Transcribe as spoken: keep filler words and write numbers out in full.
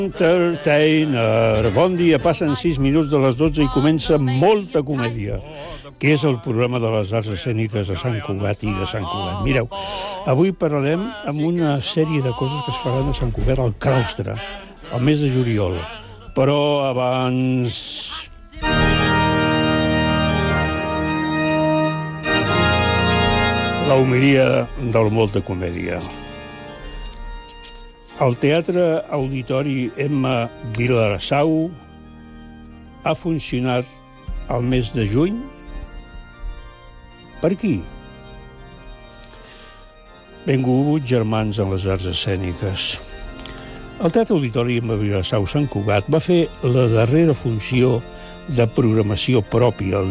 Entertainer. Bon dia, passen sis minuts de les dotze i comença Molta Comèdia, que és el programa de les arts escèniques de Sant Cugat i de Sant Cugat. Mireu, avui parlarem amb una sèrie de coses que es faran a Sant Cugat al claustre, al mes de juliol. Però abans... la homilia del Molta Comèdia. El Teatre Auditori Emma Vilassau ha funcionat al mes de juny. Per qui? Benvolguts germans en les arts escèniques. El Teatre Auditori Emma Vilassau Sant Cugat va fer la darrera funció de programació pròpia el